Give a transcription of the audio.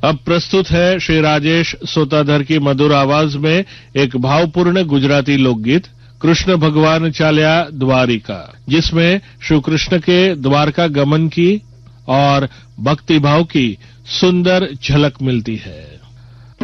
अब प्रस्तुत है श्री राजेश सोताधर की मधुर आवाज में एक भावपूर्ण गुजराती लोकगीत कृष्ण भगवान चाल्या द्वारिका, जिसमें श्री कृष्ण के द्वारका गमन की और भक्तिभाव की सुंदर झलक मिलती है।